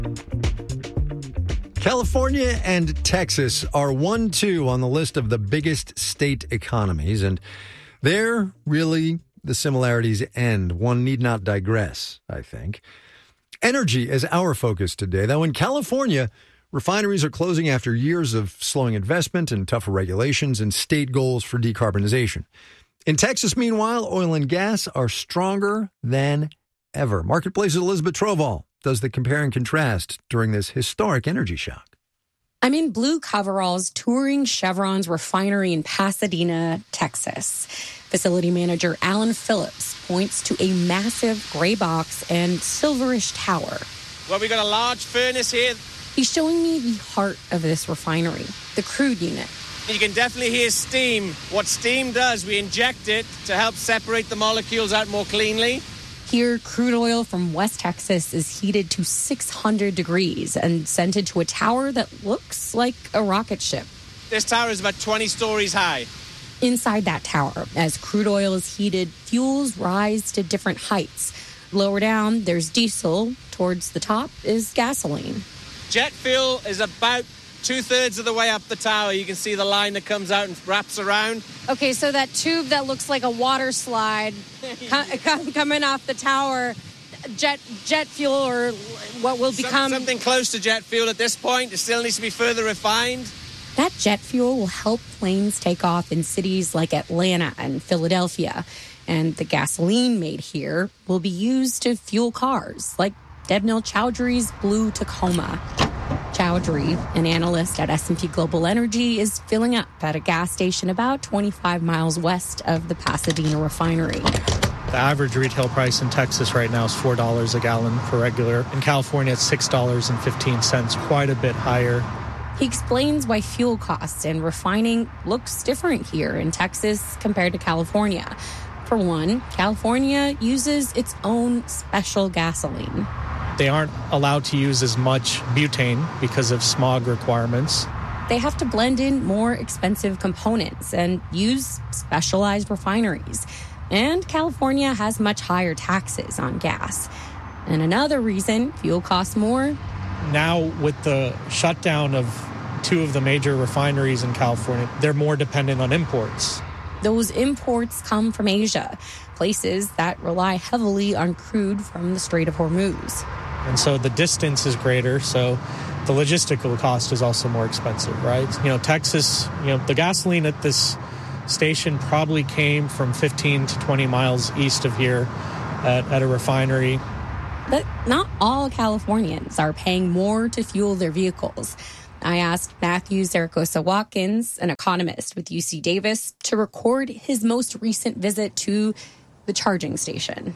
California and Texas are 1-2 on the list of the biggest state economies, and there really the similarities end. One need not digress, I think. Energy is our focus today, though. In California, refineries are closing after years of slowing investment and tougher regulations and state goals for decarbonization. In Texas, meanwhile, oil and gas are stronger than ever. Marketplace's Elizabeth Troval does the compare and contrast during this historic energy shock. I'm in blue coveralls touring Chevron's refinery in Pasadena, Texas. Facility manager Alan Phillips points to a massive gray box and silverish tower. Well, we got a large furnace here. He's showing me the heart of this refinery, the crude unit. You can definitely hear steam. What steam does, we inject it to help separate the molecules out more cleanly. Here, crude oil from West Texas is heated to 600 degrees and sent into a tower that looks like a rocket ship. This tower is about 20 stories high. Inside that tower, as crude oil is heated, fuels rise to different heights. Lower down, there's diesel. Towards the top is gasoline. Jet fuel is about 2/3 of the way up the tower. You can see the line that comes out and wraps around. Okay, so that tube that looks like a water slide coming off the tower, jet fuel, or what will become... Something close to jet fuel at this point. It still needs to be further refined. That jet fuel will help planes take off in cities like Atlanta and Philadelphia. And the gasoline made here will be used to fuel cars, like Debnil Chowdhury's blue Tacoma. Chowdhury, an analyst at S&P Global Energy, is filling up at a gas station about 25 miles west of the Pasadena refinery. The average retail price in Texas right now is $4 a gallon for regular. In California, it's $6.15, quite a bit higher. He explains why fuel costs and refining looks different here in Texas compared to California. For one, California uses its own special gasoline. They aren't allowed to use as much butane because of smog requirements. They have to blend in more expensive components and use specialized refineries. And California has much higher taxes on gas. And another reason fuel costs more. Now, with the shutdown of 2 of the major refineries in California, they're more dependent on imports. Those imports come from Asia, places that rely heavily on crude from the Strait of Hormuz. And so the distance is greater, so the logistical cost is also more expensive, right? Texas, the gasoline at this station probably came from 15 to 20 miles east of here at a refinery. But not all Californians are paying more to fuel their vehicles. I asked Matthew Zaragoza-Watkins, an economist with UC Davis, to record his most recent visit to the charging station.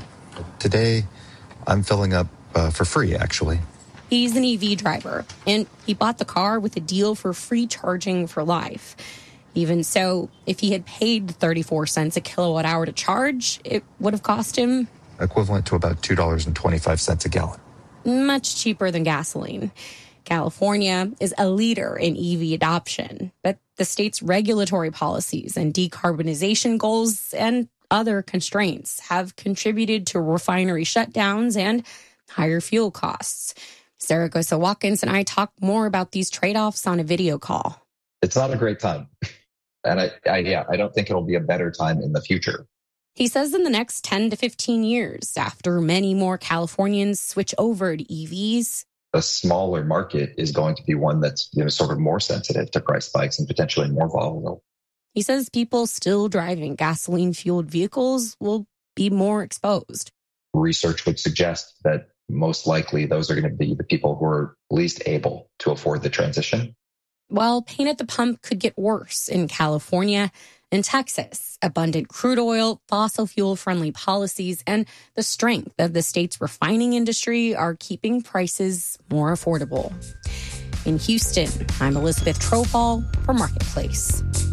Today, I'm filling up for free, actually. He's an EV driver, and he bought the car with a deal for free charging for life. Even so, if he had paid 34 cents a kilowatt hour to charge, it would have cost him... equivalent to about $2.25 a gallon. Much cheaper than gasoline. California is a leader in EV adoption, but the state's regulatory policies and decarbonization goals and other constraints have contributed to refinery shutdowns and higher fuel costs. Zaragoza-Watkins and I talked more about these trade-offs on a video call. It's not a great time. And I don't think it'll be a better time in the future. He says in the next 10 to 15 years, after many more Californians switch over to EVs, a smaller market is going to be one that's sort of more sensitive to price spikes and potentially more volatile. He says people still driving gasoline-fueled vehicles will be more exposed. Research would suggest that most likely those are going to be the people who are least able to afford the transition. While pain at the pump could get worse in California and Texas, abundant crude oil, fossil fuel-friendly policies, and the strength of the state's refining industry are keeping prices more affordable. In Houston, I'm Elizabeth Troval for Marketplace.